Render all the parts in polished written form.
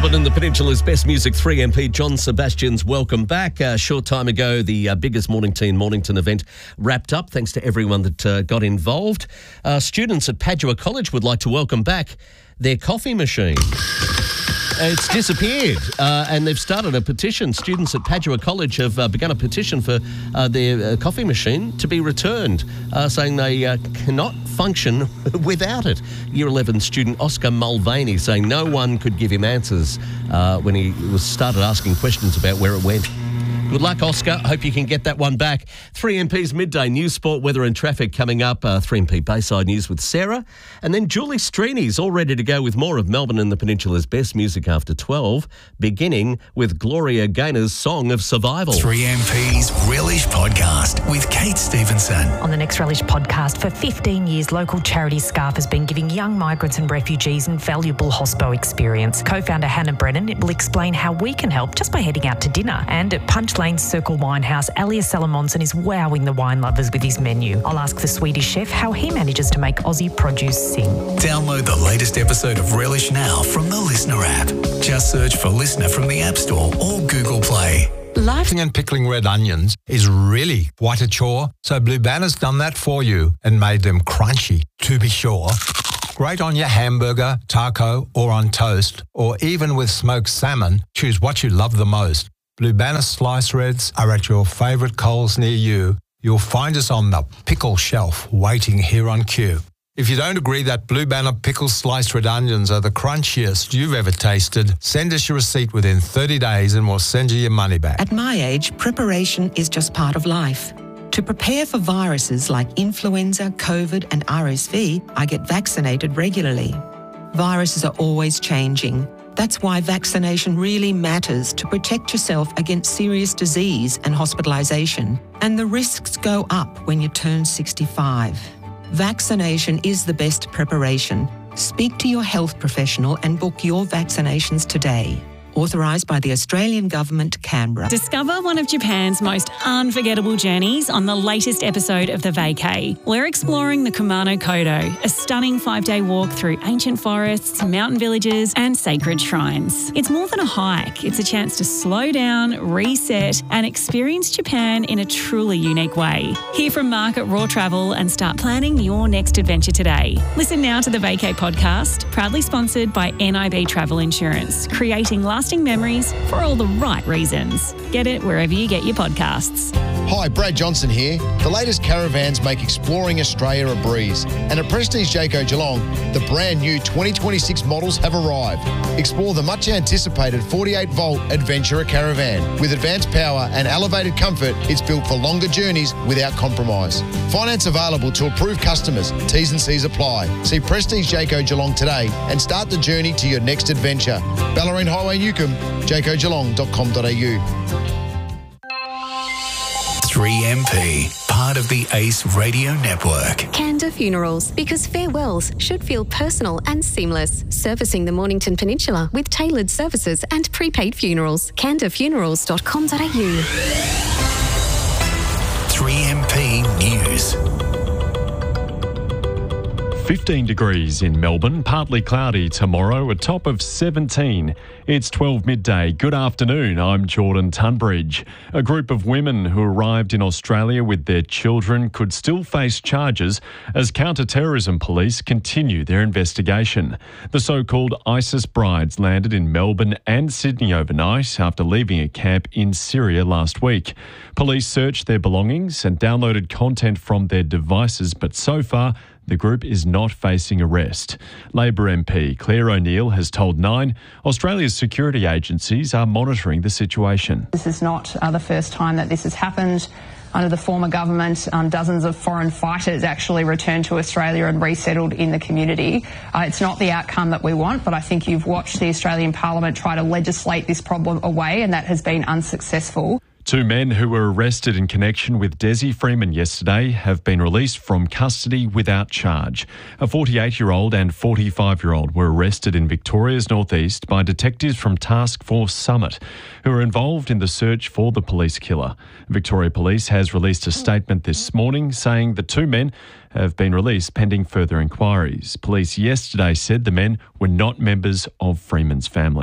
Melbourne and the Peninsula's best music, 3MP John Sebastian's Welcome Back. A short time ago, the biggest Mornington event wrapped up. Thanks to everyone that got involved. Students at Padua College would like to welcome back their coffee machine. It's disappeared, and they've started a petition. Students at Padua College have begun a petition for their coffee machine to be returned, saying they cannot function without it. Year 11 student Oscar Mulvaney saying no one could give him answers when he started asking questions about where it went. Good luck, Oscar. Hope you can get that one back. 3MP's Midday News, Sport, Weather and Traffic coming up. 3MP Bayside News with Sarah. And then Julie Streeny's all ready to go with more of Melbourne and the Peninsula's best music after 12, beginning with Gloria Gaynor's Song of Survival. 3MP's Relish Podcast with Kate Stevenson. On the next Relish Podcast, for 15 years, local charity SCARF has been giving young migrants and refugees invaluable hospo experience. Co-founder Hannah Brennan will explain how we can help just by heading out to dinner. And at Punch Lane's Circle Winehouse, Elias Salamonson is wowing the wine lovers with his menu. I'll ask the Swedish chef how he manages to make Aussie produce sing. Download the latest episode of Relish now from the Listener app. Just search for Listener from the App Store or Google Play. Slicing and pickling red onions is really quite a chore, so Blue Banner's done that for you and made them crunchy, to be sure. Great on your hamburger, taco, or on toast, or even with smoked salmon. Choose what you love the most. Blue Banner slice reds are at your favourite Coles near you. You'll find us on the pickle shelf waiting here on cue. If you don't agree that Blue Banner pickle sliced red onions are the crunchiest you've ever tasted, send us your receipt within 30 days and we'll send you your money back. At my age, preparation is just part of life. To prepare for viruses like influenza, COVID and RSV, I get vaccinated regularly. Viruses are always changing. That's why vaccination really matters to protect yourself against serious disease and hospitalisation. And the risks go up when you turn 65. Vaccination is the best preparation. Speak to your health professional and book your vaccinations today. Authorised by the Australian Government, Canberra. Discover one of Japan's most unforgettable journeys on the latest episode of The Vacay. We're exploring the Kumano Kodo, a stunning 5-day walk through ancient forests, mountain villages and sacred shrines. It's more than a hike. It's a chance to slow down, reset and experience Japan in a truly unique way. Hear from Mark at Raw Travel and start planning your next adventure today. Listen now to The Vacay podcast, proudly sponsored by NIB Travel Insurance, creating lasting memories for all the right reasons. Get it wherever you get your podcasts. Hi, Brad Johnson here. The latest caravans make exploring Australia a breeze. And at Prestige Jayco Geelong, the brand new 2026 models have arrived. Explore the much anticipated 48-volt Adventurer Caravan. With advanced power and elevated comfort, it's built for longer journeys without compromise. Finance available to approved customers. T's and C's apply. See Prestige Jayco Geelong today and start the journey to your next adventure. Ballerine Highway, Newcomb, jaycogeelong.com.au. 3MP, part of the ACE Radio Network. Canda Funerals, because farewells should feel personal and seamless. Servicing the Mornington Peninsula with tailored services and prepaid funerals. candafunerals.com.au. 3MP News. 15 degrees in Melbourne, partly cloudy tomorrow, a top of 17. It's 12 midday. Good afternoon, I'm Jordan Tunbridge. A group of women who arrived in Australia with their children could still face charges as counter-terrorism police continue their investigation. The so-called ISIS brides landed in Melbourne and Sydney overnight after leaving a camp in Syria last week. Police searched their belongings and downloaded content from their devices, but so far, the group is not facing arrest. Labor MP Claire O'Neill has told Nine Australia's security agencies are monitoring the situation. This is not the first time that this has happened. Under the former government, dozens of foreign fighters actually returned to Australia and resettled in the community. It's not the outcome that we want, but I think you've watched the Australian Parliament try to legislate this problem away, and that has been unsuccessful. Two men who were arrested in connection with Desi Freeman yesterday have been released from custody without charge. A 48-year-old and 45-year-old were arrested in Victoria's northeast by detectives from Task Force Summit, who are involved in the search for the police killer. Victoria Police has released a statement this morning saying the two men have been released pending further inquiries. Police yesterday said the men were not members of Freeman's family.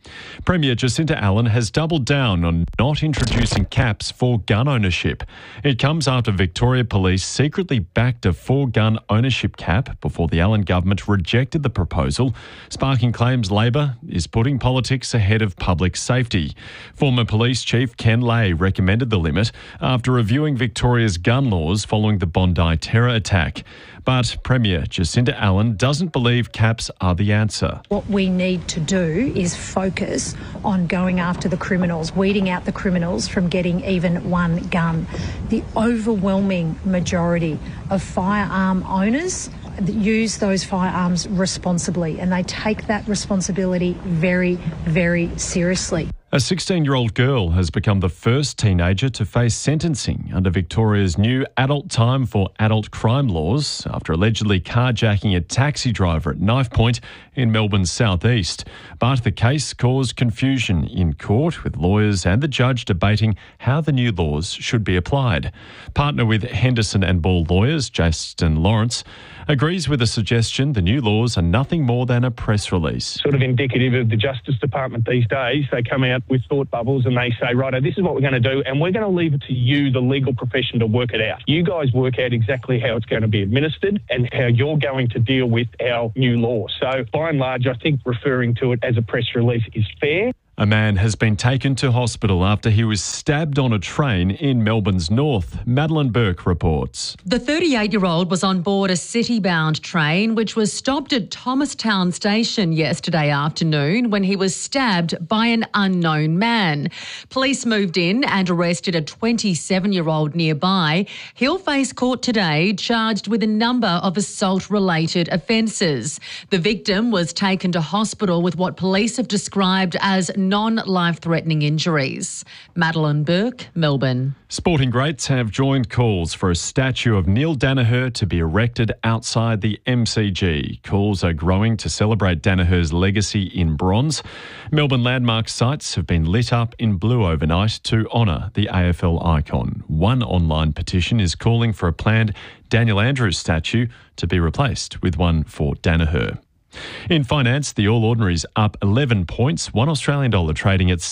Premier Jacinta Allen has doubled down on not introducing caps for gun ownership. It comes after Victoria Police secretly backed a 4-gun ownership cap before the Allen government rejected the proposal, sparking claims Labor is putting politics ahead of public safety. Former Police Chief Ken Lay recommended the limit after reviewing Victoria's gun laws following the Bondi terror attack. But Premier Jacinta Allen doesn't believe caps are the answer. What we need to do is focus on going after the criminals, weeding out the criminals from getting even one gun. The overwhelming majority of firearm owners use those firearms responsibly, and they take that responsibility very, very seriously. A 16-year-old girl has become the first teenager to face sentencing under Victoria's new adult time for adult crime laws after allegedly carjacking a taxi driver at knife point in Melbourne's southeast. But the case caused confusion in court, with lawyers and the judge debating how the new laws should be applied. Partner with Henderson and Ball lawyers, Justin Lawrence, agrees with the suggestion the new laws are nothing more than a press release. Sort of indicative of the Justice Department these days. They come out with thought bubbles and they say, righto, this is what we're going to do, and we're going to leave it to you, the legal profession, to work it out. You guys work out exactly how it's going to be administered and how you're going to deal with our new law. So by and large, I think referring to it as a press release is fair. A man has been taken to hospital after he was stabbed on a train in Melbourne's north. Madeline Burke reports. The 38-year-old was on board a city-bound train which was stopped at Thomastown Station yesterday afternoon when he was stabbed by an unknown man. Police moved in and arrested a 27-year-old nearby. He'll face court today, charged with a number of assault-related offences. The victim was taken to hospital with what police have described as non-life-threatening injuries. Madeline Burke, Melbourne. Sporting greats have joined calls for a statue of Neil Daniher to be erected outside the MCG. Calls are growing to celebrate Daniher's legacy in bronze. Melbourne landmark sites have been lit up in blue overnight to honour the AFL icon. One online petition is calling for a planned Daniel Andrews statue to be replaced with one for Daniher. In finance, the All Ordinaries up 11 points, $1 Australian dollar trading at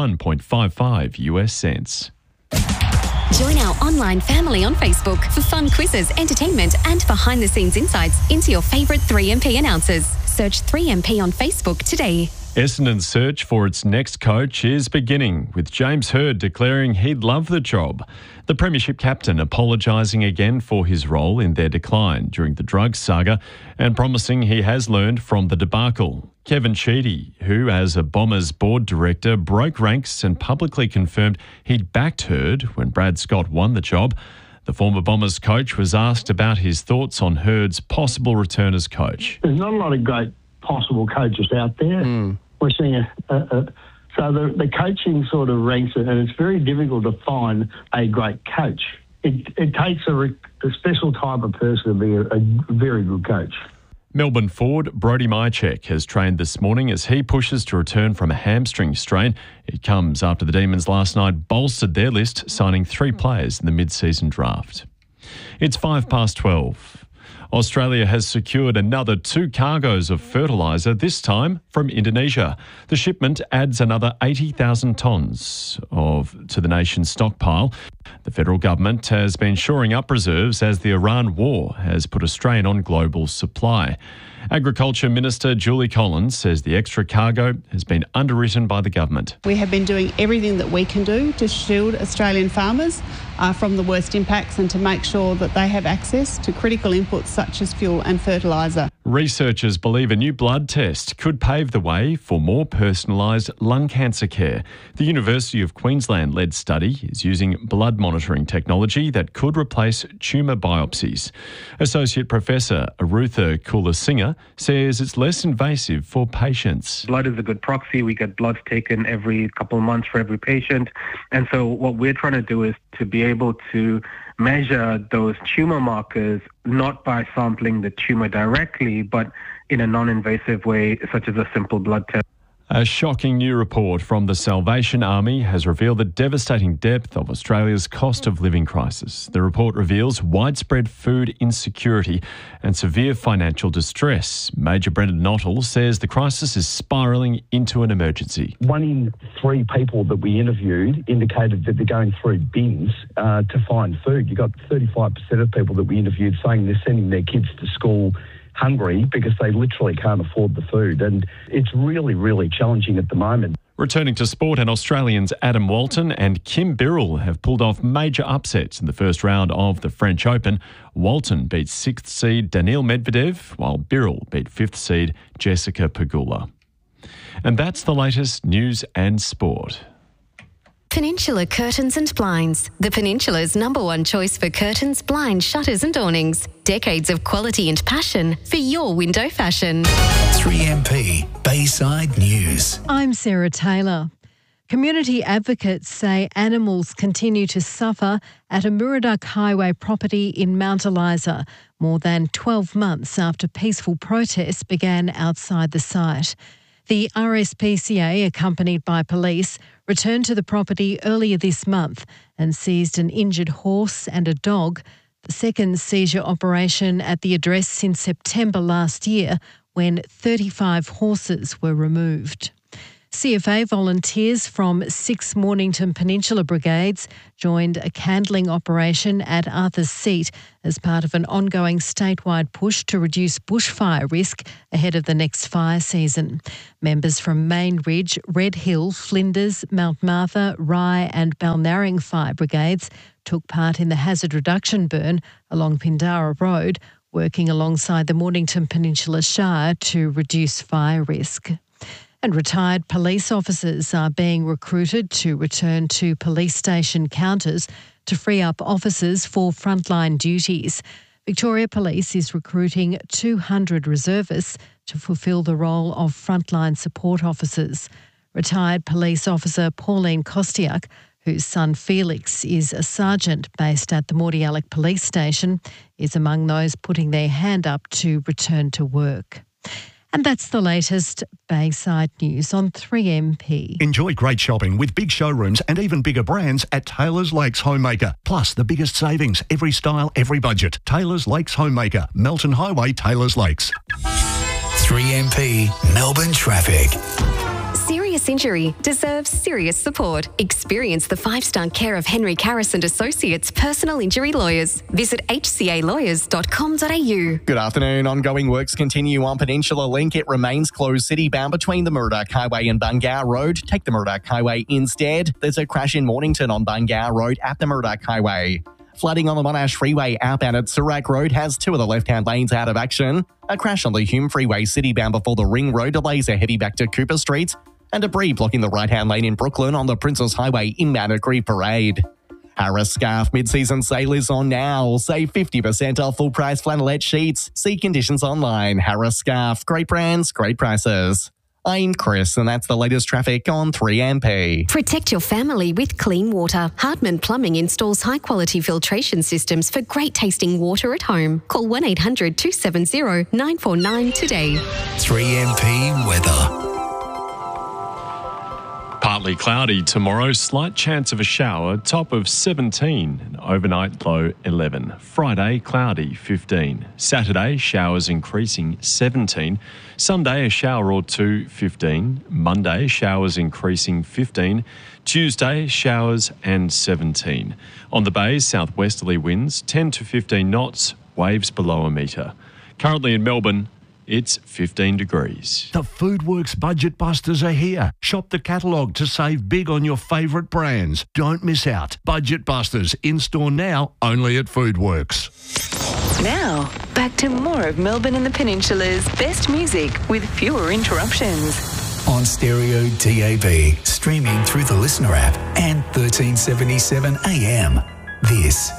71.55 US cents. Join our online family on Facebook for fun quizzes, entertainment and behind-the-scenes insights into your favourite 3MP announcers. Search 3MP on Facebook today. Essendon's search for its next coach is beginning, with James Hird declaring he'd love the job. The Premiership captain apologising again for his role in their decline during the drugs saga and promising he has learned from the debacle. Kevin Sheedy, who as a Bombers board director broke ranks and publicly confirmed he'd backed Hird when Brad Scott won the job. The former Bombers coach was asked about his thoughts on Hird's possible return as coach. There's not a lot of great possible coaches out there. We're seeing so the coaching sort of ranks it, and it's very difficult to find a great coach. It takes a special type of person to be a very good coach. Melbourne forward Brody Mychek has trained this morning as he pushes to return from a hamstring strain. It comes after the Demons last night bolstered their list, signing 3 players in the mid-season draft. It's 12:05. Australia has secured another 2 cargoes of fertiliser, this time from Indonesia. The shipment adds another 80,000 tonnes to the nation's stockpile. The federal government has been shoring up reserves as the Iran war has put a strain on global supply. Agriculture Minister Julie Collins says the extra cargo has been underwritten by the government. We have been doing everything that we can do to shield Australian farmers from the worst impacts and to make sure that they have access to critical inputs such as fuel and fertiliser. Researchers believe a new blood test could pave the way for more personalised lung cancer care. The University of Queensland-led study is using blood monitoring technology that could replace tumour biopsies. Associate Professor Arutha Kulasinghe says it's less invasive for patients. Blood is a good proxy. We get bloods taken every couple of months for every patient. And so what we're trying to do is to be able to measure those tumour markers, not by sampling the tumour directly, but in a non-invasive way, such as a simple blood test. A shocking new report from the Salvation Army has revealed the devastating depth of Australia's cost of living crisis. The report reveals widespread food insecurity and severe financial distress. Major Brendan Nottle says the crisis is spiralling into an emergency. 1 in 3 people that we interviewed indicated that they're going through bins to find food. You got 35% of people that we interviewed saying they're sending their kids to school hungry because they literally can't afford the food. And it's really, really challenging at the moment. Returning to sport, and Australians Adam Walton and Kim Birrell have pulled off major upsets in the first round of the French Open. Walton beat 6th seed Daniil Medvedev, while Birrell beat 5th seed Jessica Pegula. And that's the latest news and sport. Peninsula Curtains and Blinds, the Peninsula's #1 choice for curtains, blinds, shutters and awnings. Decades of quality and passion for your window fashion. 3MP Bayside News. I'm Sarah Taylor. Community advocates say animals continue to suffer at a Murdoch Highway property in Mount Eliza, more than 12 months after peaceful protests began outside the site. The RSPCA, accompanied by police, returned to the property earlier this month and seized an injured horse and a dog, the second seizure operation at the address since September last year, when 35 horses were removed. CFA volunteers from 6 Mornington Peninsula brigades joined a candling operation at Arthur's Seat as part of an ongoing statewide push to reduce bushfire risk ahead of the next fire season. Members from Main Ridge, Red Hill, Flinders, Mount Martha, Rye and Balnarring fire brigades took part in the hazard reduction burn along Pindara Road, working alongside the Mornington Peninsula Shire to reduce fire risk. And retired police officers are being recruited to return to police station counters to free up officers for frontline duties. Victoria Police is recruiting 200 reservists to fulfil the role of frontline support officers. Retired police officer Pauline Kostiak, whose son Felix is a sergeant based at the Mordialloc Police Station, is among those putting their hand up to return to work. And that's the latest Bayside News on 3MP. Enjoy great shopping with big showrooms and even bigger brands at Taylor's Lakes Homemaker. Plus the biggest savings, every style, every budget. Taylor's Lakes Homemaker, Melton Highway, Taylor's Lakes. 3MP Melbourne Traffic. Serious injury deserves serious support. Experience the 5-star care of Henry Carris and Associates personal injury lawyers. Visit hcalawyers.com.au. Good afternoon. Ongoing works continue on Peninsula Link. It remains closed city-bound between the Murdoch Highway and Bungar Road. Take the Murdoch Highway instead. There's a crash in Mornington on Bungar Road at the Murdoch Highway. Flooding on the Monash Freeway outbound at Surak Road has 2 of the left-hand lanes out of action. A crash on the Hume Freeway city-bound before the Ring Road delays are heavy back to Cooper Street. And debris blocking the right-hand lane in Brooklyn on the Princess Highway inbound at Greve Parade. Harris Scarf mid-season sale is on now. Save 50% off full-price flannelette sheets. See conditions online. Harris Scarf. Great brands, great prices. I'm Chris, and that's the latest traffic on 3MP. Protect your family with clean water. Hardman Plumbing installs high-quality filtration systems for great-tasting water at home. Call 1-800-270-949 today. 3MP Weather. Partly cloudy tomorrow, slight chance of a shower, top of 17, and overnight low 11. Friday, cloudy 15. Saturday, showers increasing 17. Sunday, a shower or two 15. Monday, showers increasing 15. Tuesday, showers and 17. On the Bay, southwesterly winds 10 to 15 knots, waves below a metre. Currently in Melbourne, it's 15 degrees. The Foodworks Budget Busters are here. Shop the catalogue to save big on your favourite brands. Don't miss out. Budget Busters in-store now, only at Foodworks. Now, back to more of Melbourne and the Peninsula's best music with fewer interruptions. On stereo DAB, streaming through the Listener app and 1377 AM. This